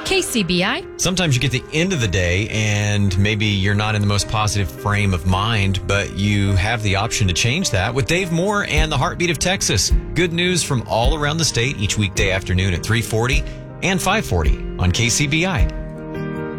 KCBI. Sometimes you get the end of the day and maybe you're not in the most positive frame of mind, but you have the option to change that with Dave Moore and the Heartbeat of Texas. Good news from all around the state each weekday afternoon at 3:40 and 5:40 on KCBI.